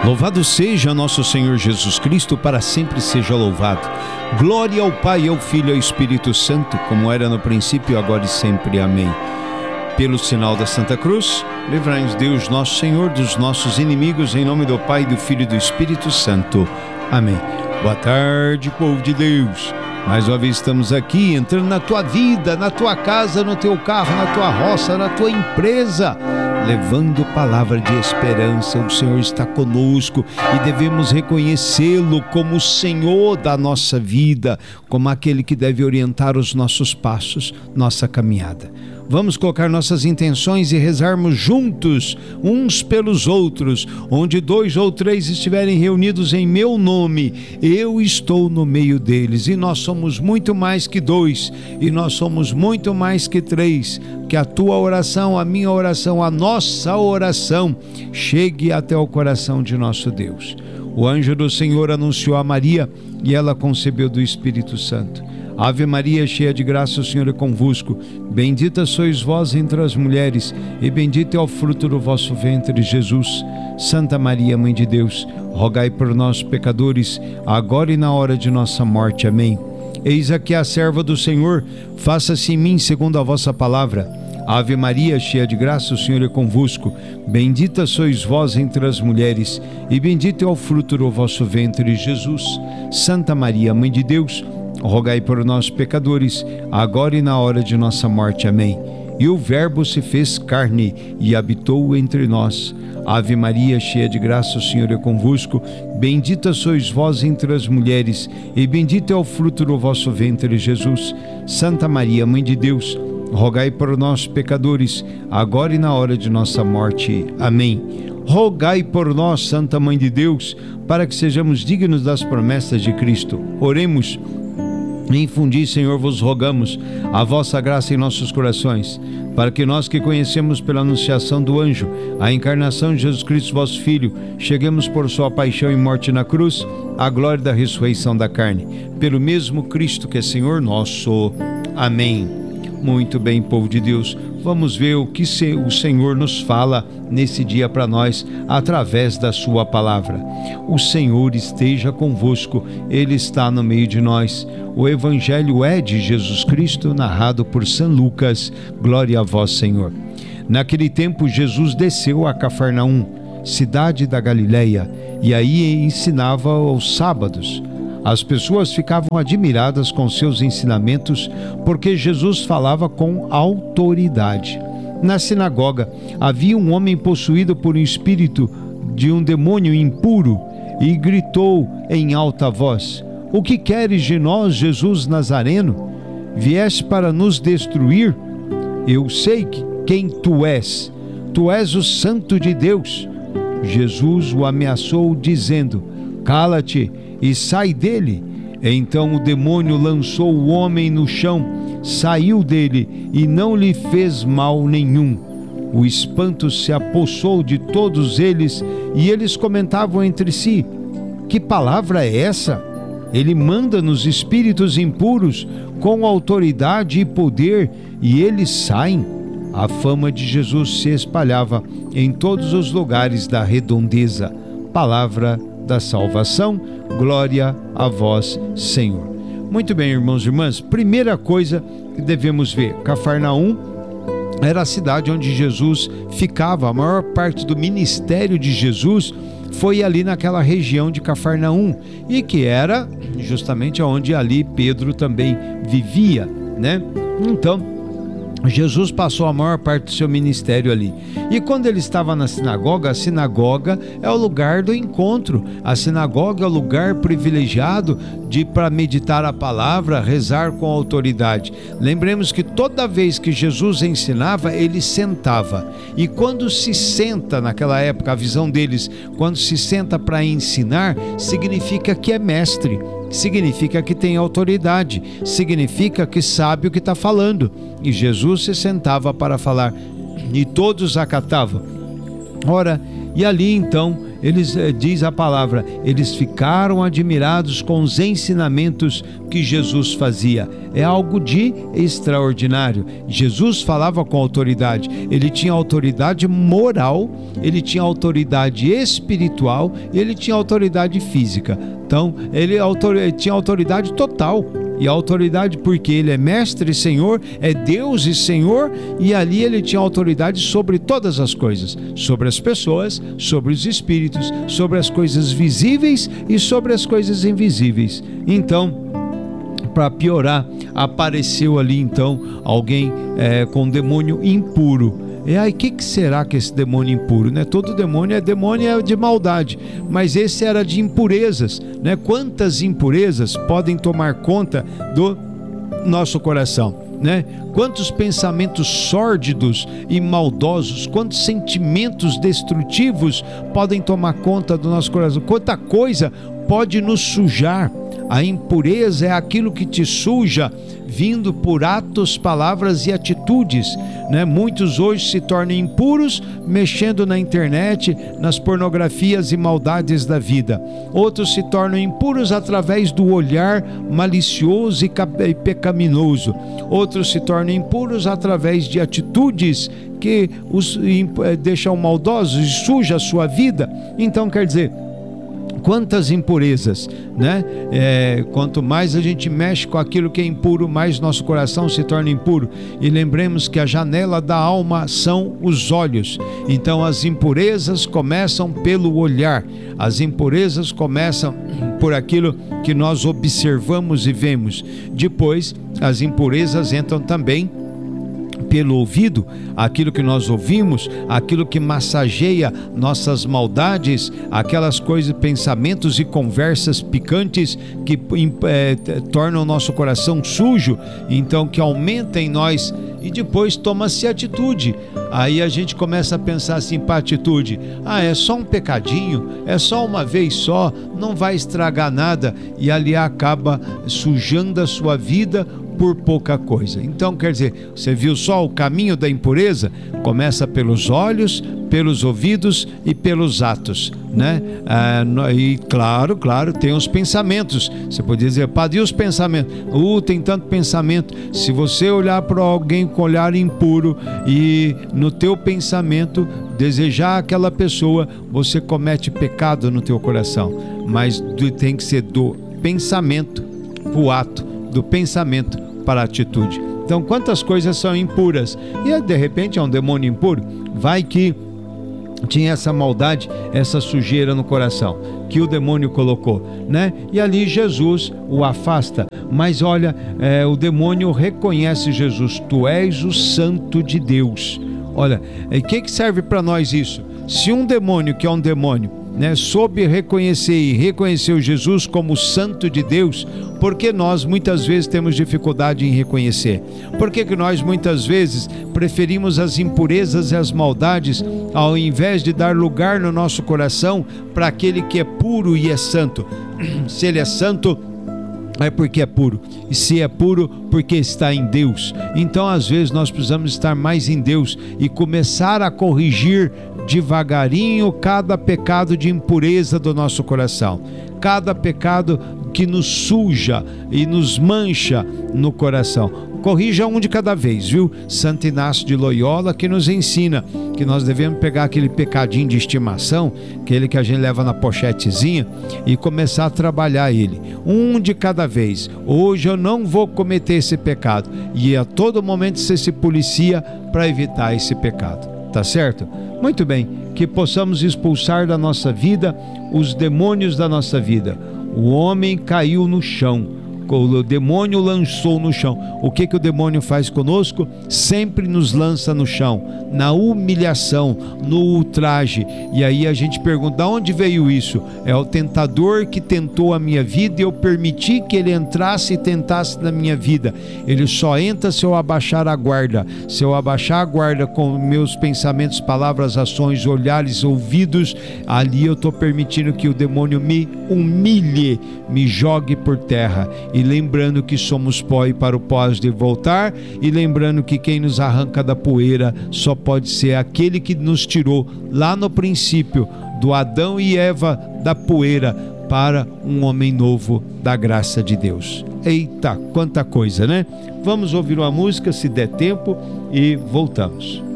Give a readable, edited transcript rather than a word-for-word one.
Louvado seja nosso Senhor Jesus Cristo, para sempre seja louvado. Glória ao Pai, ao Filho e ao Espírito Santo, como era no princípio, agora e sempre. Amém. Pelo sinal da Santa Cruz, livrai-nos Deus nosso Senhor dos nossos inimigos, em nome do Pai, do Filho e do Espírito Santo. Amém. Boa tarde, povo de Deus. Mais uma vez estamos aqui, entrando na tua vida, na tua casa, no teu carro, na tua roça, na tua empresa, levando palavra de esperança. O Senhor está conosco e devemos reconhecê-lo como o Senhor da nossa vida, como aquele que deve orientar os nossos passos, nossa caminhada. Vamos colocar nossas intenções e rezarmos juntos, uns pelos outros. Onde 2 ou 3 estiverem reunidos em meu nome, eu estou no meio deles. E nós somos muito mais que 2, e nós somos muito mais que 3. Que a tua oração, a minha oração, a nossa oração chegue até o coração de nosso Deus. O anjo do Senhor anunciou a Maria, e ela concebeu do Espírito Santo. Ave Maria, cheia de graça, o Senhor é convosco. Bendita sois vós entre as mulheres, e bendito é o fruto do vosso ventre, Jesus. Santa Maria, Mãe de Deus, rogai por nós, pecadores, agora e na hora de nossa morte. Amém. Eis aqui a serva do Senhor, faça-se em mim segundo a vossa palavra. Ave Maria, cheia de graça, o Senhor é convosco. Bendita sois vós entre as mulheres, e bendito é o fruto do vosso ventre, Jesus. Santa Maria, Mãe de Deus, rogai por nós, pecadores, agora e na hora de nossa morte. Amém. E o Verbo se fez carne e habitou entre nós. Ave Maria, cheia de graça, o Senhor é convosco. Bendita sois vós entre as mulheres, e bendito é o fruto do vosso ventre, Jesus. Santa Maria, Mãe de Deus, rogai por nós, pecadores, agora e na hora de nossa morte. Amém. Rogai por nós, Santa Mãe de Deus, para que sejamos dignos das promessas de Cristo. Oremos. Infundi, Senhor, vos rogamos a vossa graça em nossos corações, para que nós que conhecemos pela anunciação do anjo a encarnação de Jesus Cristo, vosso Filho, cheguemos por sua paixão e morte na cruz à glória da ressurreição da carne, pelo mesmo Cristo que é Senhor nosso. Amém. Muito bem, povo de Deus, vamos ver o que o Senhor nos fala nesse dia para nós, através da sua palavra. O Senhor esteja convosco, Ele está no meio de nós. O Evangelho é de Jesus Cristo, narrado por São Lucas. Glória a vós, Senhor. Naquele tempo, Jesus desceu a Cafarnaum, cidade da Galileia, e aí ensinava aos sábados. As pessoas ficavam admiradas com seus ensinamentos, porque Jesus falava com autoridade. Na sinagoga havia um homem possuído por um espírito de um demônio impuro, e gritou em alta voz: O que queres de nós, Jesus Nazareno? Vieste para nos destruir? Eu sei quem tu és o Santo de Deus. Jesus o ameaçou, dizendo: Cala-te e sai dele. Então o demônio lançou o homem no chão, saiu dele e não lhe fez mal nenhum. O espanto se apossou de todos eles, e eles comentavam entre si: Que palavra é essa? Ele manda nos espíritos impuros com autoridade e poder, e eles saem. A fama de Jesus se espalhava em todos os lugares da redondeza. Palavra da salvação. Glória a vós, Senhor. Muito bem, irmãos e irmãs, primeira coisa que devemos ver: Cafarnaum era a cidade onde Jesus ficava. A maior parte do ministério de Jesus foi ali naquela região de Cafarnaum, e que era justamente onde ali Pedro também vivia, né? Então Jesus passou a maior parte do seu ministério ali. E quando ele estava na sinagoga, a sinagoga é o lugar do encontro. A sinagoga é o lugar privilegiado para meditar a palavra, rezar com autoridade. Lembremos que toda vez que Jesus ensinava, ele sentava. E quando se senta, naquela época, a visão deles, quando se senta para ensinar, significa que é mestre. Significa que tem autoridade, significa que sabe o que está falando. E Jesus se sentava para falar, e todos acatavam. Ora, e ali então eles, diz a palavra, eles ficaram admirados com os ensinamentos que Jesus fazia. É algo de extraordinário. Jesus falava com autoridade, ele tinha autoridade moral, ele tinha autoridade espiritual e ele tinha autoridade física. Então, ele tinha autoridade total. E a autoridade porque ele é mestre e Senhor, é Deus e Senhor, e ali ele tinha autoridade sobre todas as coisas, sobre as pessoas, sobre os espíritos, sobre as coisas visíveis e sobre as coisas invisíveis. Então, para piorar, apareceu ali então alguém com um demônio impuro. E aí, o que será que esse demônio impuro, né? Todo demônio é de maldade, mas esse era de impurezas, né? Quantas impurezas podem tomar conta do nosso coração, né? Quantos pensamentos sórdidos e maldosos, quantos sentimentos destrutivos podem tomar conta do nosso coração? Quanta coisa pode nos sujar. A impureza é aquilo que te suja, vindo por atos, palavras e atitudes, né? Muitos hoje se tornam impuros mexendo na internet, nas pornografias e maldades da vida. Outros se tornam impuros através do olhar malicioso e pecaminoso. Outros se tornam impuros através de atitudes que os deixam maldosos e suja a sua vida. Então, quer dizer, quantas impurezas, né? Quanto mais a gente mexe com aquilo que é impuro, mais nosso coração se torna impuro. E lembremos que a janela da alma são os olhos. Então as impurezas começam pelo olhar. As impurezas começam por aquilo que nós observamos e vemos. Depois as impurezas entram também pelo ouvido, aquilo que nós ouvimos, aquilo que massageia nossas maldades, aquelas coisas, pensamentos e conversas picantes que tornam o nosso coração sujo, então que aumenta em nós. E depois toma-se atitude. Aí a gente começa a pensar assim para atitude: é só um pecadinho, é só uma vez só, não vai estragar nada, e ali acaba sujando a sua vida por pouca coisa. Então, quer dizer, você viu só o caminho da impureza? Começa pelos olhos, pelos ouvidos e pelos atos, né? E claro, tem os pensamentos. Você podia dizer: padre, e os pensamentos? Tem tanto pensamento. Se você olhar para alguém com olhar impuro e no teu pensamento desejar aquela pessoa, você comete pecado no teu coração. Mas tem que ser do pensamento para o ato, do pensamento para a atitude. Então, quantas coisas são impuras? E de repente é um demônio impuro. Vai que tinha essa maldade, essa sujeira no coração que o demônio colocou, né? E ali Jesus o afasta. Mas olha, o demônio reconhece Jesus: tu és o Santo de Deus. Olha, o que serve para nós isso? Se um demônio, que é um demônio, né, soube reconhecer e reconheceu Jesus como Santo de Deus, por que nós muitas vezes temos dificuldade em reconhecer? Por que nós muitas vezes preferimos as impurezas e as maldades ao invés de dar lugar no nosso coração para aquele que é puro e é santo? Se ele é santo, é porque é puro, e se é puro, porque está em Deus. Então às vezes nós precisamos estar mais em Deus e começar a corrigir devagarinho cada pecado de impureza do nosso coração, cada pecado que nos suja e nos mancha no coração. Corrija um de cada vez, viu? Santo Inácio de Loyola, que nos ensina que nós devemos pegar aquele pecadinho de estimação, aquele que a gente leva na pochetezinha, e começar a trabalhar ele, um de cada vez. Hoje eu não vou cometer esse pecado, e a todo momento você se policia para evitar esse pecado, tá certo? Muito bem, que possamos expulsar da nossa vida os demônios da nossa vida. O homem caiu no chão, o demônio lançou no chão. O que o demônio faz conosco? Sempre nos lança no chão, na humilhação, no ultraje. E aí a gente pergunta: de onde veio isso? É o tentador que tentou a minha vida e eu permiti que ele entrasse e tentasse na minha vida. Ele só entra se eu abaixar a guarda. Se eu abaixar a guarda com meus pensamentos, palavras, ações, olhares, ouvidos, ali eu estou permitindo que o demônio me humilhe, me jogue por terra. E lembrando que somos pó e para o pó de voltar, e lembrando que quem nos arranca da poeira só pode ser aquele que nos tirou lá no princípio do Adão e Eva da poeira para um homem novo da graça de Deus. Eita, quanta coisa, né? Vamos ouvir uma música, se der tempo, e voltamos.